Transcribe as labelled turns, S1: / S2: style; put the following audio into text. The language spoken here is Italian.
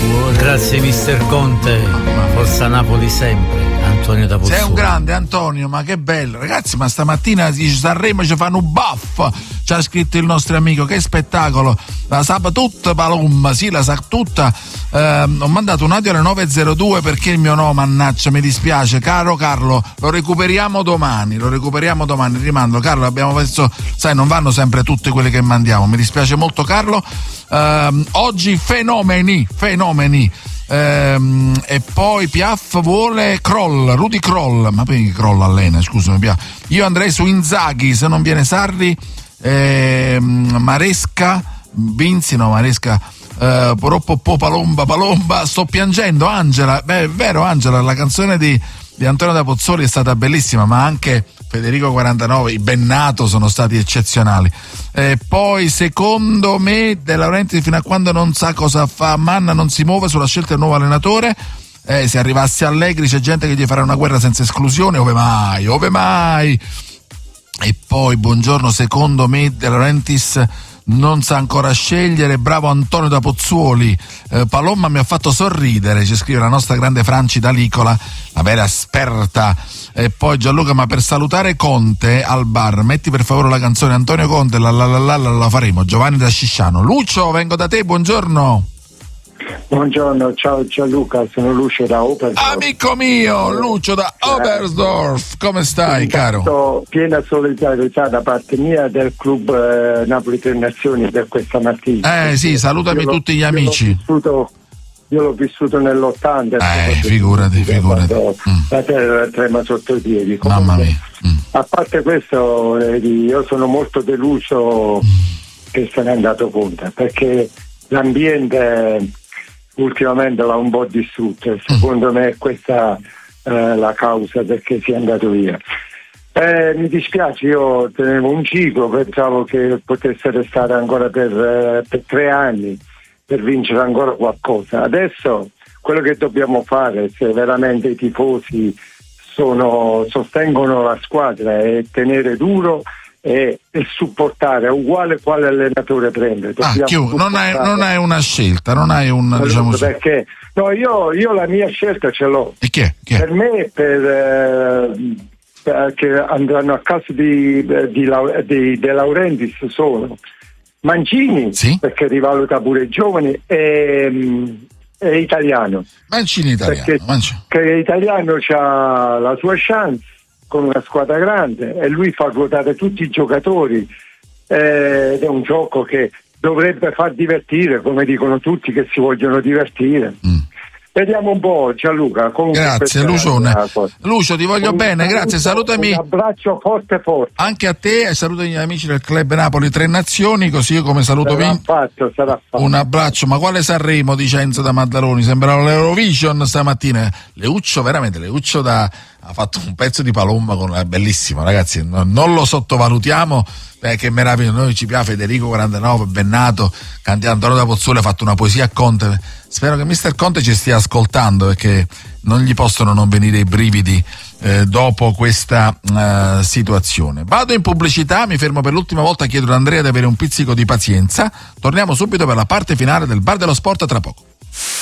S1: Grazie mister Conte, forza Napoli sempre. Antonio da Pozzuoli.
S2: Sei un grande Antonio, ma che bello. Ragazzi, ma stamattina dice Sanremo ci fanno un buff, ci ha scritto il nostro amico, che spettacolo, la sa tutta Palomba, sì, la sa tutta. Ho mandato un audio alle 9.02 perché il mio no, mannaggia, mi dispiace, caro Carlo, lo recuperiamo domani, rimando. Carlo, abbiamo visto, sai, non vanno sempre tutte quelle che mandiamo, mi dispiace molto Carlo. Oggi fenomeni. E poi Piaf vuole Rudy Kroll, ma perché Kroll allena, scusami Piaf. Io andrei su Inzaghi se non viene Sarri. Maresca Palomba, sto piangendo Angela. Beh, è vero Angela, la canzone di Antonio da Pozzuoli è stata bellissima, ma anche Federico 49, i Bennato sono stati eccezionali. Poi secondo me De Laurentiis fino a quando non sa cosa fa Manna non si muove sulla scelta del nuovo allenatore. Se arrivasse Allegri c'è gente che gli farà una guerra senza esclusione, ove mai. E poi buongiorno, secondo me De Laurentiis non sa ancora scegliere, bravo Antonio da Pozzuoli. Palomma mi ha fatto sorridere, ci scrive la nostra grande Franci D'Alicola, la vera esperta. E poi Gianluca, ma per salutare Conte al bar metti per favore la canzone Antonio Conte, la faremo. Giovanni da Scisciano. Lucio, vengo da te, buongiorno.
S3: Buongiorno, ciao Gianluca, sono Lucio da Oberstdorf.
S2: Amico mio, Lucio da Oberstdorf, come stai, caro?
S3: Piena solidarietà da parte mia del club Napoli Tre Nazioni per questa mattina.
S2: Sì, salutami tutti gli amici.
S3: Io l'ho vissuto nell'80.
S2: Figurati.
S3: La terra trema sotto i piedi.
S2: Mamma mia.
S3: A parte questo, io sono molto deluso che se n'è andato Conte, perché l'ambiente ultimamente l'ha un po' distrutto e secondo me è questa la causa perché sia andato via. Mi dispiace, io tenevo un ciclo, pensavo che potesse restare ancora per 3 anni per vincere ancora qualcosa. Adesso quello che dobbiamo fare, se veramente i tifosi sostengono la squadra, è tenere duro e supportare, uguale quale allenatore prende.
S2: Non hai una scelta, non hai un, diciamo,
S3: perché no, io la mia scelta ce l'ho.
S2: E chi è?
S3: Per me, che andranno a casa di De Laurentiis sono Mancini, sì? Perché rivaluta pure i giovani, e Italiano.
S2: Mancini italiano.
S3: Che Italiano c'ha la sua chance con una squadra grande e lui fa ruotare tutti i giocatori ed è un gioco che dovrebbe far divertire, come dicono tutti che si vogliono divertire. Vediamo un po', Gianluca.
S2: Grazie Lucio, ti voglio bene, grazie, salutami.
S3: Un abbraccio forte
S2: anche a te e saluto gli amici del Club Napoli Tre Nazioni, così io come saluto
S3: sarà fatto.
S2: Un abbraccio. Ma quale Sanremo, dice Enzo da Maddaloni, sembrava l'Eurovision stamattina. Leuccio ha fatto un pezzo di Palomba bellissimo, ragazzi, non lo sottovalutiamo, che meraviglia. Noi ci piace Federico 49, Bennato, Antonio da Pozzuoli ha fatto una poesia a Conte. Spero che mister Conte ci stia ascoltando, perché non gli possono non venire i brividi dopo questa situazione. Vado in pubblicità, mi fermo per l'ultima volta, chiedo ad Andrea di avere un pizzico di pazienza. Torniamo subito per la parte finale del Bar dello Sport, tra poco.